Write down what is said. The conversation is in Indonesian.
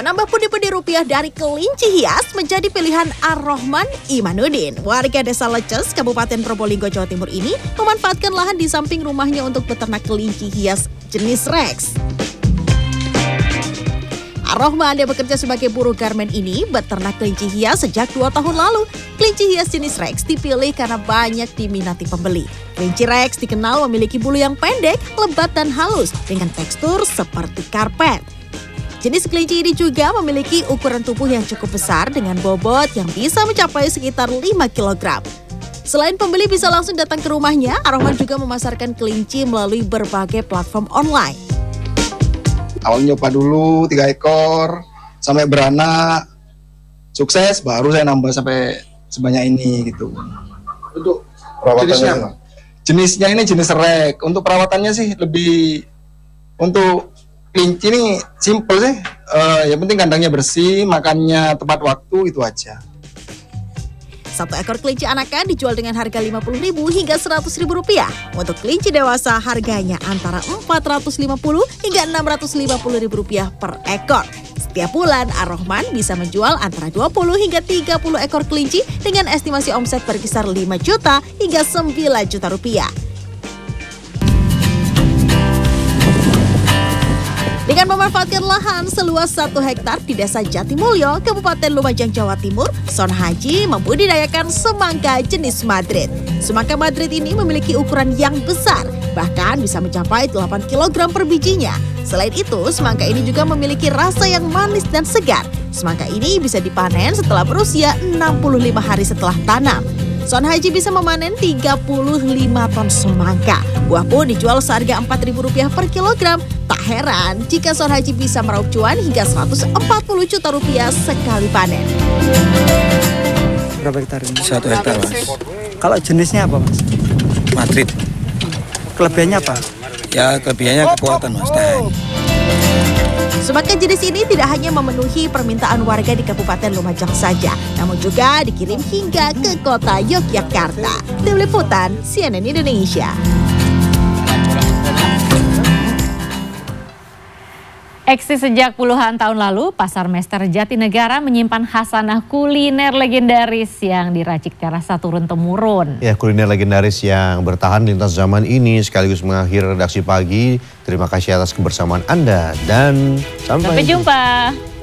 Menambah pundi-pundi rupiah dari kelinci hias menjadi pilihan Ar-Rahman Imanuddin. Warga Desa Leces, Kabupaten Probolinggo, Jawa Timur ini memanfaatkan lahan di samping rumahnya untuk beternak kelinci hias jenis Rex. Ar-Rahman yang bekerja sebagai buruh garmen ini beternak kelinci hias sejak 2 tahun lalu. Kelinci hias jenis Rex dipilih karena banyak diminati pembeli. Kelinci Rex dikenal memiliki bulu yang pendek, lebat dan halus dengan tekstur seperti karpet. Jenis kelinci ini juga memiliki ukuran tubuh yang cukup besar dengan bobot yang bisa mencapai sekitar 5 kg. Selain pembeli bisa langsung datang ke rumahnya, Ar-Rahman juga memasarkan kelinci melalui berbagai platform online. Awalnya nyoba dulu 3 ekor, sampai beranak, sukses, baru saya nambah sampai sebanyak ini gitu. Untuk perawatannya jenisnya ini jenis Rex. Untuk perawatannya sih lebih untuk kelinci ini simple sih, yang penting kandangnya bersih, makannya tepat waktu, itu aja. 1 ekor kelinci anakan dijual dengan harga Rp50.000 hingga Rp100.000. Untuk kelinci dewasa harganya antara Rp450 hingga Rp650.000 per ekor. Setiap bulan Ar-Rahman bisa menjual antara 20 hingga 30 ekor kelinci dengan estimasi omset berkisar 5 juta hingga 9 juta rupiah. Dengan memanfaatkan lahan seluas 1 hektar di Desa Jatimulyo, Kabupaten Lumajang, Jawa Timur, Son Haji membudidayakan semangka jenis Madrid. Semangka Madrid ini memiliki ukuran yang besar, bahkan bisa mencapai 8 kg per bijinya. Selain itu, semangka ini juga memiliki rasa yang manis dan segar. Semangka ini bisa dipanen setelah berusia 65 hari setelah tanam. Son Haji bisa memanen 35 ton semangka. Buah pun dijual seharga Rp4.000 per kilogram. Tak heran jika Son Haji bisa meraup cuan hingga Rp140 juta sekali panen. Berapa hektar ini? 1 hektar, Mas. Kalau jenisnya apa, Mas? Madrid. Kelebihannya apa? Ya, kelebihannya kekuatan, Mas. Semangka jenis ini tidak hanya memenuhi permintaan warga di Kabupaten Lumajang saja, namun juga dikirim hingga ke kota Yogyakarta. Tim Liputan CNN Indonesia. Eksis sejak puluhan tahun lalu, Pasar Mester Jatinegara menyimpan khasanah kuliner legendaris yang diracik rasa turun-temurun. Ya, kuliner legendaris yang bertahan lintas zaman ini sekaligus mengakhiri redaksi pagi. Terima kasih atas kebersamaan Anda dan sampai jumpa.